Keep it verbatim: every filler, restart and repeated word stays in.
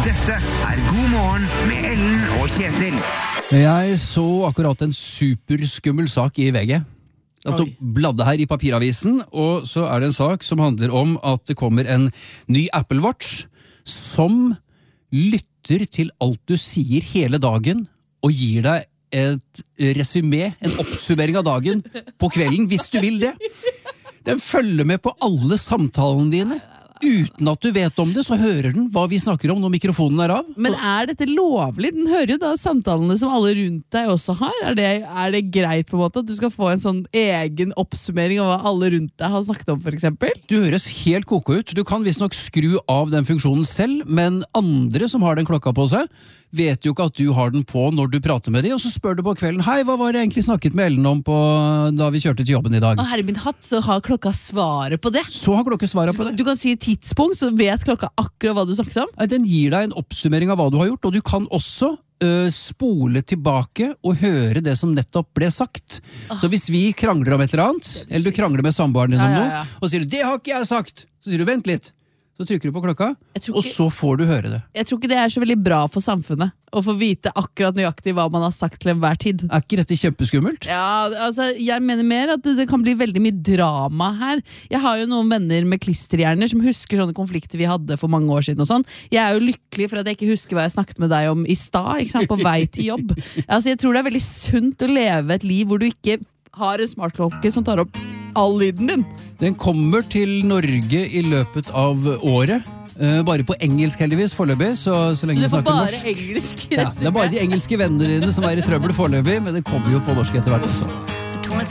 Dette er God morgen med Ellen og Kjetil. Jeg så akkurat en superskummel sak i V G. Jeg tok bladde her i papiravisen, og så er det en sak som handler om at det kommer en ny Apple Watch som lytter til alt du sier hele dagen og gir deg et resumé, en oppsummering av dagen på kvelden, hvis du vil det. Den følger med på alle samtalene dine. Uten at du vet om det, så hører den hva vi snakker om når mikrofonen er av. Men er dette lovlig? Den hører jo da samtalene som alle rundt deg også har. Er det, er det greit på en måte at du skal få en sånn egen oppsummering av hva alle rundt deg har snakket om, for eksempel? Du høres helt koko ut. Du kan visst nok skru av den funksjonen selv, men andre som har den klokka på seg, vet jo ikke at du har den på når du prater med dem, og så spør du på kvelden, hei, hva var det egentlig snakket med Ellen om på, da vi kjørte til jobben i dag? Å, herre min hatt, så har klokka svaret på det. Så har klokka svaret på det. Du kan si tidspunkt, så vet klokka akkurat hva du snakket om. Den gir deg en oppsummering av hva du har gjort, og du kan også uh, spole tilbake og høre det som nettopp ble sagt. Ah. Så hvis vi krangler om et eller annet, eller du krangler med samboeren din om ja, ja, ja. noe, og sier du, det har ikke jeg sagt, så sier du, vent litt. Så trykker du på klokka, ikke, og så får du høre det. Jeg tror ikke det er så veldig bra for samfunnet å få vite akkurat nøyaktig hva man har sagt til enhver tid. Er ikke dette kjempeskummelt? Ja, altså, jeg mener mer at det, det kan bli veldig mye drama her. Jeg har jo noen venner med klisterhjerner som husker sånne konflikter vi hadde for mange år siden og sånn. Jeg er jo lykkelig for at jeg ikke husker hva jeg snakket med deg om i stad, ikke sant, på vei til jobb. Altså, jeg tror det er veldig sunt å leve et liv hvor du ikke har en smartklokke som tar opp all lyden din. Den kommer til Norge i løpet av året. Uh, bare på engelsk heldigvis foreløpig. Så, så, lenge så du får bare norsk. engelsk? Ja, det er bare de engelske vennene dine som er i trøbbel foreløpig, men det kommer jo på norsk etter hvert også.